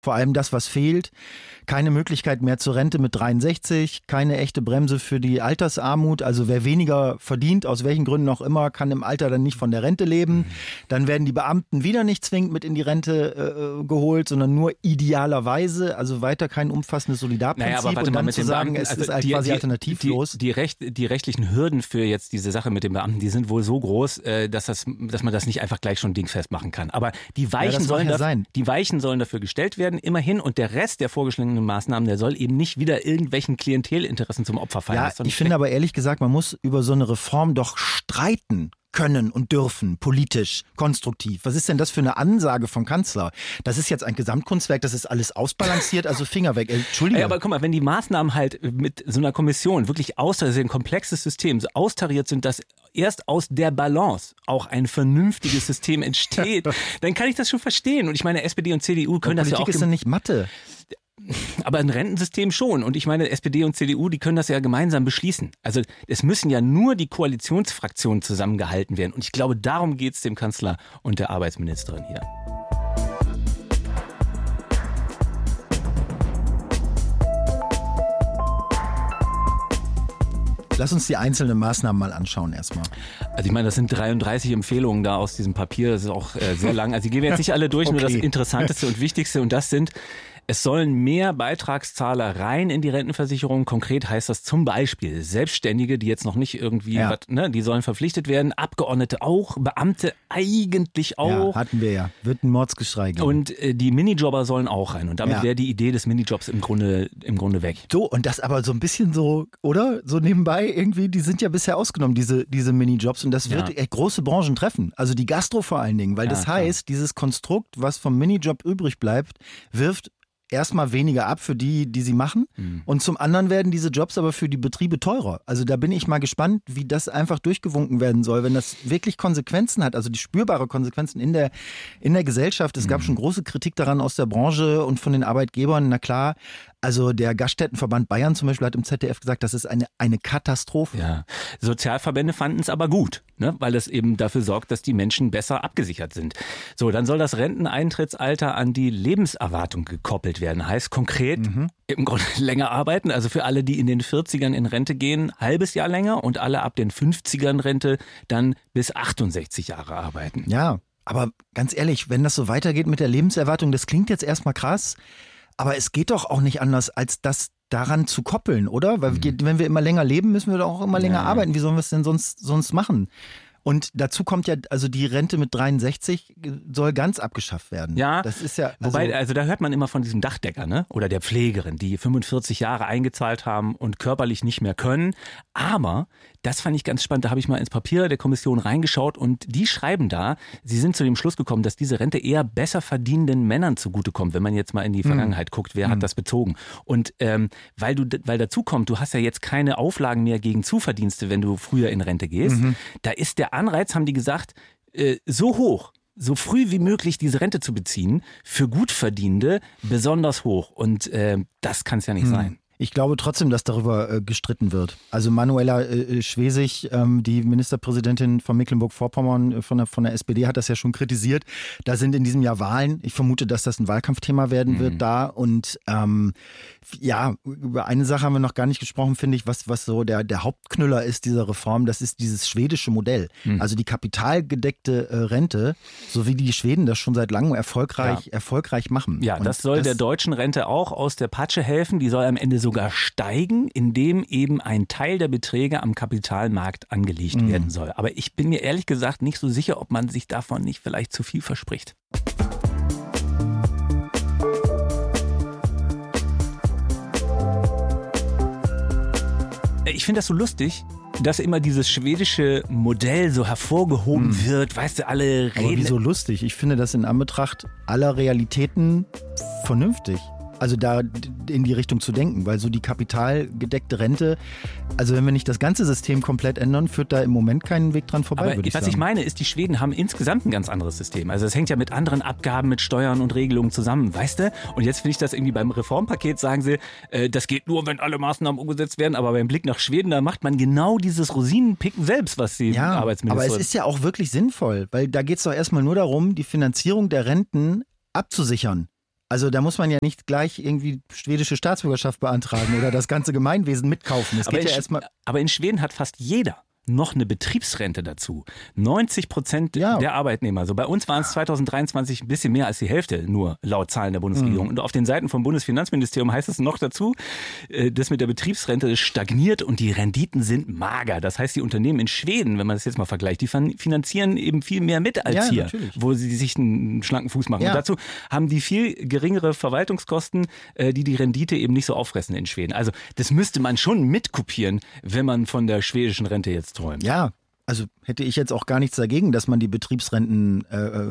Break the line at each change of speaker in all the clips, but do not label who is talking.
Vor allem das, was fehlt, keine Möglichkeit mehr zur Rente mit 63, keine echte Bremse für die Altersarmut. Also wer weniger verdient, aus welchen Gründen auch immer, kann im Alter dann nicht von der Rente leben. Dann werden die Beamten wieder nicht zwingend mit in die Rente geholt, sondern nur idealerweise. Also weiter kein umfassendes Solidarprinzip.
Aber warte
und dann
mal, mit
zu
den
sagen,
Beamten,
es ist halt quasi alternativlos.
Die rechtlichen Hürden für jetzt diese Sache mit den Beamten, die sind wohl so groß, dass man das nicht einfach gleich schon dingfest machen kann. Aber die Weichen sollen dafür gestellt werden. Immerhin, und der Rest der vorgeschlagenen Maßnahmen, der soll eben nicht wieder irgendwelchen Klientelinteressen zum Opfer fallen.
Ja, ich finde aber ehrlich gesagt, man muss über so eine Reform doch streiten können und dürfen, politisch, konstruktiv. Was ist denn das für eine Ansage vom Kanzler? Das ist jetzt ein Gesamtkunstwerk, das ist alles ausbalanciert, also Finger weg. Entschuldigung.
Ja, aber guck mal, wenn die Maßnahmen halt mit so einer Kommission wirklich ein komplexes System, so austariert sind, dass erst aus der Balance auch ein vernünftiges System entsteht, dann kann ich das schon verstehen. Und ich meine, SPD und CDU können das ja auch...
Politik ist ja nicht Mathe.
Aber ein Rentensystem schon. Und ich meine, SPD und CDU, die können das ja gemeinsam beschließen. Also es müssen ja nur die Koalitionsfraktionen zusammengehalten werden. Und ich glaube, darum geht es dem Kanzler und der Arbeitsministerin hier.
Lass uns die einzelnen Maßnahmen mal anschauen erstmal.
Also ich meine, das sind 33 Empfehlungen da aus diesem Papier. Das ist auch sehr lang. Also die gehen wir jetzt nicht alle durch, okay. Nur das Interessanteste und Wichtigste. Und das sind: Es sollen mehr Beitragszahler rein in die Rentenversicherung. Konkret heißt das zum Beispiel Selbstständige, die jetzt noch nicht irgendwie, die sollen verpflichtet werden. Abgeordnete auch, Beamte eigentlich auch.
Ja, hatten wir ja. Wird ein Mordsgeschrei geben.
Und die Minijobber sollen auch rein. Und damit wäre die Idee des Minijobs im Grunde weg.
So, und das aber so ein bisschen so, oder? So nebenbei irgendwie, die sind ja bisher ausgenommen, diese Minijobs. Und das wird große Branchen treffen. Also die Gastro vor allen Dingen. Weil das heißt, dieses Konstrukt, was vom Minijob übrig bleibt, wirft erstmal weniger ab für die sie machen. Und zum anderen werden diese Jobs aber für die Betriebe teurer. Also da bin ich mal gespannt, wie das einfach durchgewunken werden soll, wenn das wirklich Konsequenzen hat, also die spürbare Konsequenzen in der Gesellschaft. Es gab schon große Kritik daran aus der Branche und von den Arbeitgebern. Na klar, also der Gaststättenverband Bayern zum Beispiel hat im ZDF gesagt, das ist eine Katastrophe.
Ja. Sozialverbände fanden es aber gut, ne? Weil es eben dafür sorgt, dass die Menschen besser abgesichert sind. So, dann soll das Renteneintrittsalter an die Lebenserwartung gekoppelt werden. Heißt konkret, im Grunde länger arbeiten. Also für alle, die in den 40ern in Rente gehen, halbes Jahr länger, und alle ab den 50ern Rente dann bis 68 Jahre arbeiten.
Ja, aber ganz ehrlich, wenn das so weitergeht mit der Lebenserwartung, das klingt jetzt erstmal krass, aber es geht doch auch nicht anders, als das daran zu koppeln, oder? Weil wenn wir immer länger leben, müssen wir doch auch immer länger arbeiten. Wie sollen wir es denn sonst machen? Und dazu kommt ja, also die Rente mit 63 soll ganz abgeschafft werden.
Ja,
das ist ja.
Wobei, also da hört man immer von diesem Dachdecker, ne? Oder der Pflegerin, die 45 Jahre eingezahlt haben und körperlich nicht mehr können. Aber das fand ich ganz spannend. Da habe ich mal ins Papier der Kommission reingeschaut und die schreiben da, sie sind zu dem Schluss gekommen, dass diese Rente eher besser verdienenden Männern zugutekommt, wenn man jetzt mal in die Vergangenheit guckt, wer hat das bezogen. Und weil dazu kommt, du hast ja jetzt keine Auflagen mehr gegen Zuverdienste, wenn du früher in Rente gehst. Da ist der Anreiz, haben die gesagt, so hoch, so früh wie möglich diese Rente zu beziehen, für Gutverdienende besonders hoch. Und das kann es ja nicht sein.
Ich glaube trotzdem, dass darüber gestritten wird. Also Manuela Schwesig, die Ministerpräsidentin von Mecklenburg-Vorpommern von der SPD, hat das ja schon kritisiert. Da sind in diesem Jahr Wahlen. Ich vermute, dass das ein Wahlkampfthema werden wird da. Und über eine Sache haben wir noch gar nicht gesprochen, finde ich, was so der Hauptknüller ist dieser Reform. Das ist dieses schwedische Modell. Also die kapitalgedeckte Rente, so wie die Schweden das schon seit langem erfolgreich machen.
Ja, und das soll der deutschen Rente auch aus der Patsche helfen. Die soll am Ende sogar steigen, indem eben ein Teil der Beträge am Kapitalmarkt angelegt werden soll. Aber ich bin mir ehrlich gesagt nicht so sicher, ob man sich davon nicht vielleicht zu viel verspricht. Ich finde das so lustig, dass immer dieses schwedische Modell so hervorgehoben wird. Weißt du, alle reden.
Aber wieso lustig? Ich finde das in Anbetracht aller Realitäten vernünftig. Also da in die Richtung zu denken, weil so die kapitalgedeckte Rente, also wenn wir nicht das ganze System komplett ändern, führt da im Moment keinen Weg dran vorbei, würde ich sagen.
Was ich meine, ist, die Schweden haben insgesamt ein ganz anderes System. Also es hängt ja mit anderen Abgaben, mit Steuern und Regelungen zusammen, weißt du? Und jetzt finde ich das irgendwie beim Reformpaket, sagen sie, das geht nur, wenn alle Maßnahmen umgesetzt werden, aber beim Blick nach Schweden, da macht man genau dieses Rosinenpicken selbst, was die Arbeitsministerin...
Aber es ist ja auch wirklich sinnvoll, weil da geht es doch erstmal nur darum, die Finanzierung der Renten abzusichern. Also da muss man ja nicht gleich irgendwie schwedische Staatsbürgerschaft beantragen oder das ganze Gemeinwesen mitkaufen.
Aber in Schweden hat fast jeder noch eine Betriebsrente dazu. 90% der Arbeitnehmer. So bei uns waren es 2023 ein bisschen mehr als die Hälfte, nur laut Zahlen der Bundesregierung. Und auf den Seiten vom Bundesfinanzministerium heißt es noch dazu, das mit der Betriebsrente stagniert und die Renditen sind mager. Das heißt, die Unternehmen in Schweden, wenn man das jetzt mal vergleicht, die finanzieren eben viel mehr mit als hier, natürlich, wo sie sich einen schlanken Fuß machen. Und dazu haben die viel geringere Verwaltungskosten, die Rendite eben nicht so auffressen in Schweden. Also das müsste man schon mitkopieren, wenn man von der schwedischen Rente jetzt träumt.
Ja, also hätte ich jetzt auch gar nichts dagegen, dass man die Betriebsrenten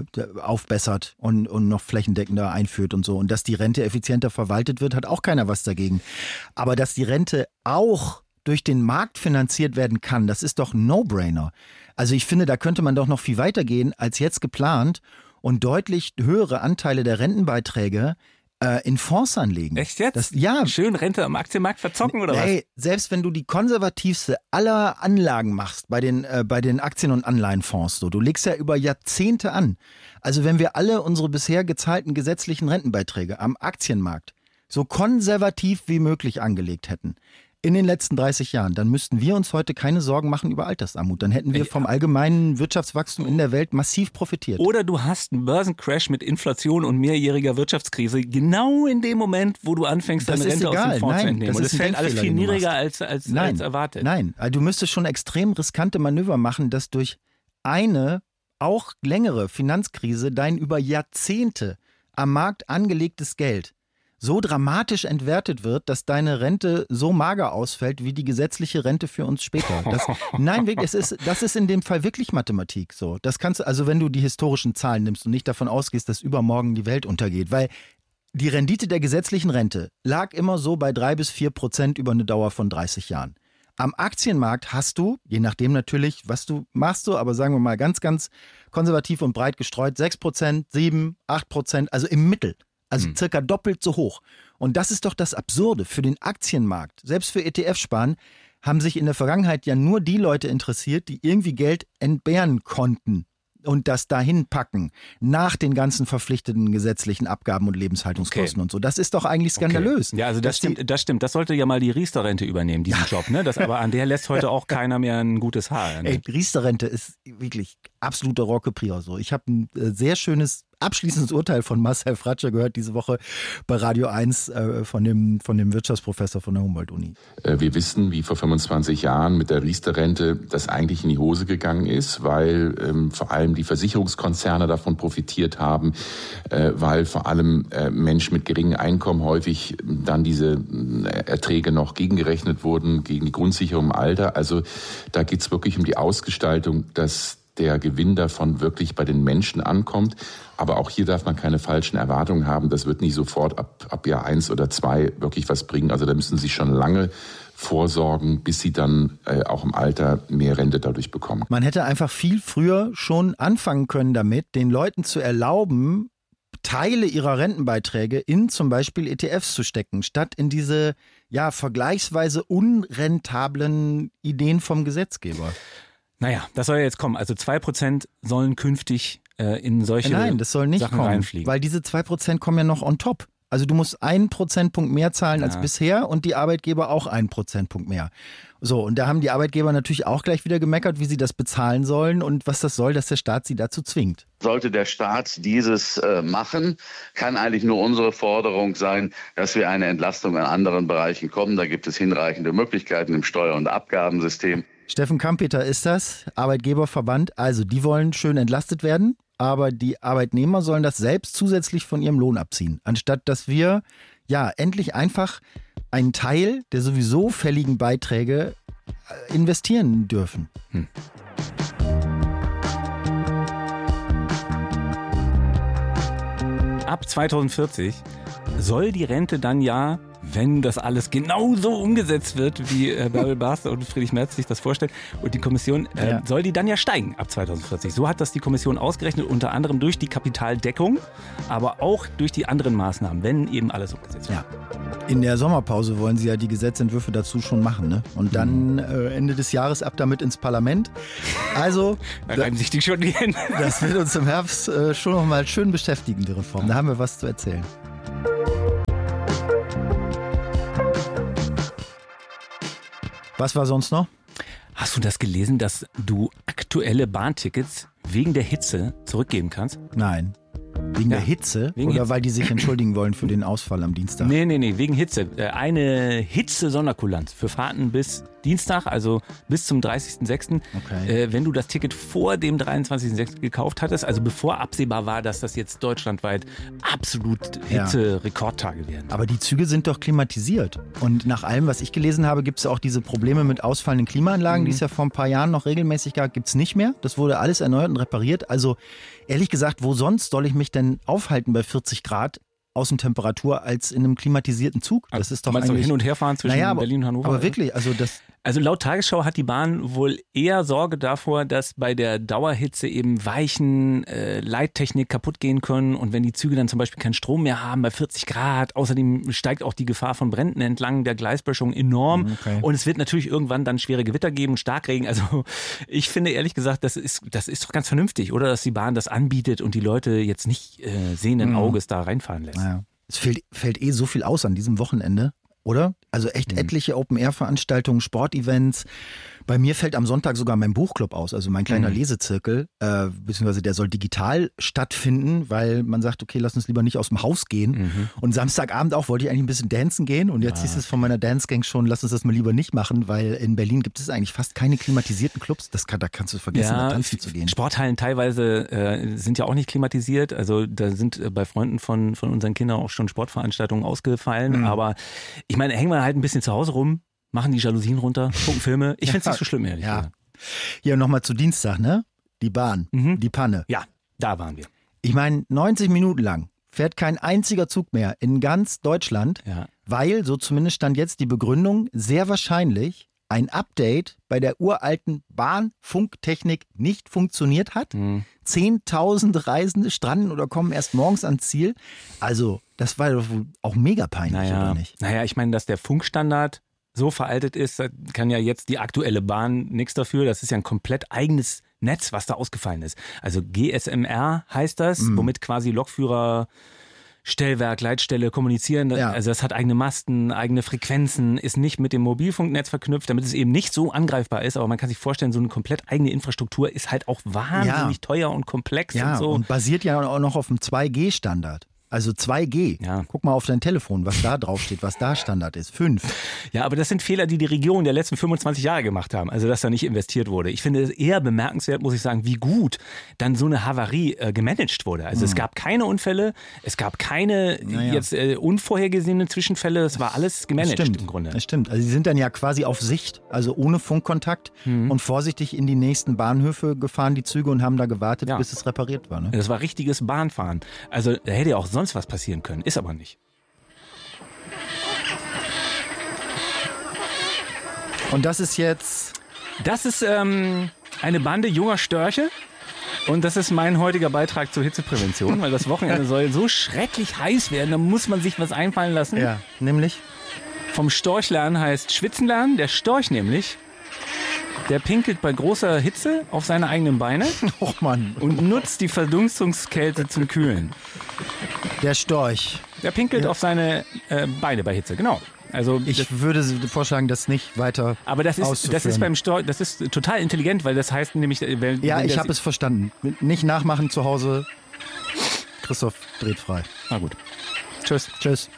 aufbessert und noch flächendeckender einführt und so. Und dass die Rente effizienter verwaltet wird, hat auch keiner was dagegen. Aber dass die Rente auch durch den Markt finanziert werden kann, das ist doch ein No-Brainer. Also ich finde, da könnte man doch noch viel weiter gehen als jetzt geplant und deutlich höhere Anteile der Rentenbeiträge in Fonds anlegen.
Echt jetzt?
Ja.
Schön Rente am Aktienmarkt verzocken oder was?
Selbst wenn du die konservativste aller Anlagen machst bei den Aktien- und Anleihenfonds, so, du legst ja über Jahrzehnte an. Also wenn wir alle unsere bisher gezahlten gesetzlichen Rentenbeiträge am Aktienmarkt so konservativ wie möglich angelegt hätten, in den letzten 30 Jahren, dann müssten wir uns heute keine Sorgen machen über Altersarmut. Dann hätten wir vom allgemeinen Wirtschaftswachstum in der Welt massiv profitiert.
Oder du hast einen Börsencrash mit Inflation und mehrjähriger Wirtschaftskrise genau in dem Moment, wo du anfängst, deine Rente aus dem Fonds zu entnehmen. Und das fällt alles viel niedriger als erwartet.
Nein, also du müsstest schon extrem riskante Manöver machen, dass durch eine auch längere Finanzkrise dein über Jahrzehnte am Markt angelegtes Geld so dramatisch entwertet wird, dass deine Rente so mager ausfällt wie die gesetzliche Rente für uns später. Nein, wirklich, das ist in dem Fall wirklich Mathematik so. Das kannst du, also wenn du die historischen Zahlen nimmst und nicht davon ausgehst, dass übermorgen die Welt untergeht, weil die Rendite der gesetzlichen Rente lag immer so bei 3-4% über eine Dauer von 30 Jahren. Am Aktienmarkt hast du, je nachdem natürlich, was du machst, aber sagen wir mal ganz, ganz konservativ und breit gestreut, 6%, 7%, 8%, also im Mittel. Also circa doppelt so hoch. Und das ist doch das Absurde. Für den Aktienmarkt, selbst für ETF-Sparen, haben sich in der Vergangenheit ja nur die Leute interessiert, die irgendwie Geld entbehren konnten und das dahin packen, nach den ganzen verpflichteten gesetzlichen Abgaben und Lebenshaltungskosten und so. Das ist doch eigentlich skandalös.
Ja, also das stimmt. Das sollte ja mal die Riester-Rente übernehmen, diesen Job. Ne? Aber an der lässt heute auch keiner mehr ein gutes Haar. Ne?
Riester-Rente ist wirklich absolute Rohrkrepierer. So. Ich habe ein sehr schönes abschließendes Urteil von Marcel Fratscher gehört diese Woche bei Radio 1 von dem Wirtschaftsprofessor von der Humboldt-Uni.
Wir wissen, wie vor 25 Jahren mit der Riester-Rente das eigentlich in die Hose gegangen ist, weil vor allem die Versicherungskonzerne davon profitiert haben, weil vor allem Menschen mit geringem Einkommen häufig dann diese Erträge noch gegengerechnet wurden, gegen die Grundsicherung im Alter. Also da geht es wirklich um die Ausgestaltung, dass der Gewinn davon wirklich bei den Menschen ankommt. Aber auch hier darf man keine falschen Erwartungen haben. Das wird nicht sofort ab Jahr 1 oder 2 wirklich was bringen. Also da müssen Sie schon lange vorsorgen, bis Sie dann auch im Alter mehr Rente dadurch bekommen.
Man hätte einfach viel früher schon anfangen können damit, den Leuten zu erlauben, Teile ihrer Rentenbeiträge in zum Beispiel ETFs zu stecken, statt in diese vergleichsweise unrentablen Ideen vom Gesetzgeber.
Naja, das soll ja jetzt kommen. Also 2% sollen künftig in solche
Nein, das soll nicht
Sachen
kommen,
reinfliegen.
Weil diese 2% kommen ja noch on top. Also du musst 1 Prozentpunkt mehr zahlen als bisher und die Arbeitgeber auch 1 Prozentpunkt mehr. So, und da haben die Arbeitgeber natürlich auch gleich wieder gemeckert, wie sie das bezahlen sollen und was das soll, dass der Staat sie dazu zwingt.
Sollte der Staat dieses machen, kann eigentlich nur unsere Forderung sein, dass wir eine Entlastung an anderen Bereichen kommen. Da gibt es hinreichende Möglichkeiten im Steuer- und Abgabensystem.
Steffen Kampeter ist das, Arbeitgeberverband. Also die wollen schön entlastet werden, aber die Arbeitnehmer sollen das selbst zusätzlich von ihrem Lohn abziehen. Anstatt dass wir endlich einfach einen Teil der sowieso fälligen Beiträge investieren dürfen.
Ab 2040 soll die Rente dann wenn das alles genauso umgesetzt wird, wie Bärbel Basler und Friedrich Merz sich das vorstellen, und die Kommission, soll die dann steigen ab 2040. So hat das die Kommission ausgerechnet, unter anderem durch die Kapitaldeckung, aber auch durch die anderen Maßnahmen, wenn eben alles umgesetzt wird.
Ja. In der Sommerpause wollen sie ja die Gesetzentwürfe dazu schon machen, ne? Und dann Ende des Jahres ab damit ins Parlament. Also,
da reiben sich die schon die Hände.
Das wird uns im Herbst schon noch mal schön beschäftigen, die Reform. Da haben wir was zu erzählen. Was war sonst noch?
Hast du das gelesen, dass du aktuelle Bahntickets wegen der Hitze zurückgeben kannst?
Nein. Wegen der Hitze? Wegen oder weil die sich entschuldigen wollen für den Ausfall am Dienstag?
Nee, wegen Hitze. Eine Hitze-Sonderkulanz für Fahrten bis Dienstag, also bis zum 30.06.
Okay.
Wenn du das Ticket vor dem 23.06. gekauft hattest, also bevor absehbar war, dass das jetzt deutschlandweit absolut Hitze-Rekordtage werden.
Aber die Züge sind doch klimatisiert. Und nach allem, was ich gelesen habe, gibt es auch diese Probleme mit ausfallenden Klimaanlagen, die es ja vor ein paar Jahren noch regelmäßig gab, gibt es nicht mehr. Das wurde alles erneuert und repariert. Also ehrlich gesagt, wo sonst soll ich mich denn aufhalten bei 40 Grad Außentemperatur als in einem klimatisierten Zug? Das ist doch
meinst
eigentlich...
du hin und her fahren zwischen Berlin und Hannover?
Aber wirklich, also das...
Also laut Tagesschau hat die Bahn wohl eher Sorge davor, dass bei der Dauerhitze eben Weichen, Leittechnik kaputt gehen können und wenn die Züge dann zum Beispiel keinen Strom mehr haben bei 40 Grad. Außerdem steigt auch die Gefahr von Bränden entlang der Gleisböschung enorm.
Okay.
Und es wird natürlich irgendwann dann schwere Gewitter ggeben, Starkregen. Also ich finde ehrlich gesagt, das ist doch ganz vernünftig, oder? Dass die Bahn das anbietet und die Leute jetzt nicht sehenden Auges da reinfahren lässt.
Naja. Es fällt so viel aus an diesem Wochenende. Oder? Also echt etliche Open-Air-Veranstaltungen, Sportevents. Bei mir fällt am Sonntag sogar mein Buchclub aus, also mein kleiner Lesezirkel, beziehungsweise der soll digital stattfinden, weil man sagt, okay, lass uns lieber nicht aus dem Haus gehen. Und Samstagabend auch wollte ich eigentlich ein bisschen dancen gehen und jetzt hieß es von meiner Dance-Gang schon, lass uns das mal lieber nicht machen, weil in Berlin gibt es eigentlich fast keine klimatisierten Clubs. Da kannst du vergessen, da tanzen zu gehen.
Sporthallen teilweise sind ja auch nicht klimatisiert, also da sind bei Freunden von unseren Kindern auch schon Sportveranstaltungen ausgefallen, aber ich meine, hängen wir halt ein bisschen zu Hause rum, machen die Jalousien runter, gucken Filme. Ich finde es nicht so schlimm, ehrlich gesagt.
Hier nochmal zu Dienstag, ne? Die Bahn, die Panne.
Ja, da waren wir.
Ich meine, 90 Minuten lang fährt kein einziger Zug mehr in ganz Deutschland, weil, so zumindest stand jetzt die Begründung, sehr wahrscheinlich ein Update bei der uralten Bahnfunktechnik nicht funktioniert hat. 10.000 Reisende stranden oder kommen erst morgens ans Ziel. Also, das war doch auch mega peinlich, oder nicht?
Naja, ich meine, dass der Funkstandard so veraltet ist, da kann ja jetzt die aktuelle Bahn nichts dafür. Das ist ja ein komplett eigenes Netz, was da ausgefallen ist. Also GSMR heißt das, womit quasi Lokführer, Stellwerk, Leitstelle kommunizieren. Also das hat eigene Masten, eigene Frequenzen, ist nicht mit dem Mobilfunknetz verknüpft, damit es eben nicht so angreifbar ist. Aber man kann sich vorstellen, so eine komplett eigene Infrastruktur ist halt auch wahnsinnig teuer und komplex und so.
Und basiert ja auch noch auf dem 2G-Standard. Also 2G.
Ja.
Guck mal auf dein Telefon, was da draufsteht, was da Standard ist. 5.
Ja, aber das sind Fehler, die Regierungen der letzten 25 Jahre gemacht haben. Also, dass da nicht investiert wurde. Ich finde es eher bemerkenswert, muss ich sagen, wie gut dann so eine Havarie gemanagt wurde. Also, es gab keine Unfälle, es gab keine jetzt unvorhergesehenen Zwischenfälle. Das war alles gemanagt im Grunde.
Das stimmt. Also, sie sind dann ja quasi auf Sicht, also ohne Funkkontakt und vorsichtig in die nächsten Bahnhöfe gefahren, die Züge, und haben da gewartet, bis es repariert war. Ne?
Das war richtiges Bahnfahren. Also, da hätte ja auch sonst was passieren können, ist aber nicht.
Und das ist jetzt?
Das ist eine Bande junger Störche und das ist mein heutiger Beitrag zur Hitzeprävention, weil das Wochenende soll so schrecklich heiß werden, da muss man sich was einfallen lassen.
Ja, nämlich?
Vom Storch lernen heißt Schwitzen lernen. Der Storch nämlich, der pinkelt bei großer Hitze auf seine eigenen Beine und nutzt die Verdunstungskälte zum Kühlen.
Der Storch.
Der pinkelt auf seine Beine bei Hitze, genau. Also
ich würde vorschlagen, das nicht weiter
aber das ist beim Storch, das ist total intelligent, weil das heißt nämlich...
ich habe es verstanden. Nicht nachmachen zu Hause. Christoph dreht frei.
Na gut. Tschüss.
Tschüss.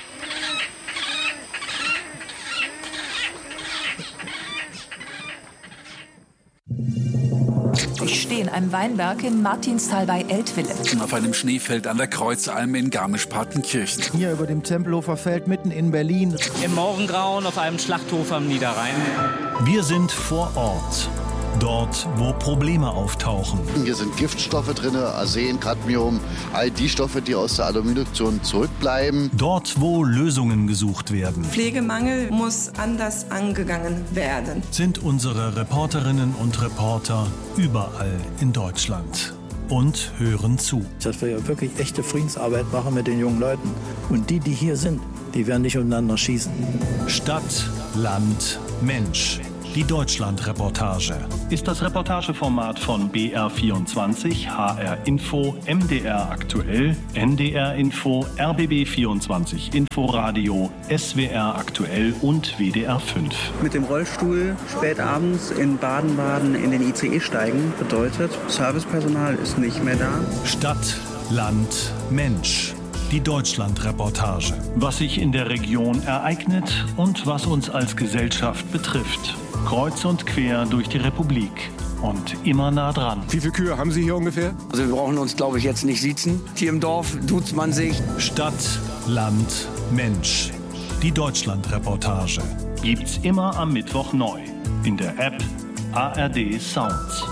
Ich stehe in einem Weinberg in Martinsthal bei Eltville.
Auf einem Schneefeld an der Kreuzalm in Garmisch-Partenkirchen.
Hier über dem Tempelhofer Feld mitten in Berlin.
Im Morgengrauen auf einem Schlachthof am Niederrhein.
Wir sind vor Ort. Dort, wo Probleme auftauchen.
Hier sind Giftstoffe drin, Arsen, Cadmium, all die Stoffe, die aus der Aluminiumduktion zurückbleiben.
Dort, wo Lösungen gesucht werden.
Pflegemangel muss anders angegangen werden.
Sind unsere Reporterinnen und Reporter überall in Deutschland und hören zu.
Dass wir ja wirklich echte Friedensarbeit machen mit den jungen Leuten. Und die hier sind, die werden nicht untereinander schießen.
Stadt, Land, Mensch. die Deutschlandreportage. Ist das Reportageformat von BR24, HR Info, MDR Aktuell, NDR Info, RBB24 Inforadio, SWR Aktuell und WDR 5.
Mit dem Rollstuhl spät abends in Baden-Baden in den ICE steigen bedeutet, Servicepersonal ist nicht mehr da.
Stadt, Land, Mensch. Die Deutschlandreportage. Was sich in der Region ereignet und was uns als Gesellschaft betrifft. Kreuz und quer durch die Republik. Und immer nah dran.
Wie viele Kühe haben Sie hier ungefähr?
Also wir brauchen uns, glaube ich, jetzt nicht siezen. Hier im Dorf duzt man sich.
Stadt, Land, Mensch. Die Deutschlandreportage. Gibt's immer am Mittwoch neu. In der App ARD Sounds.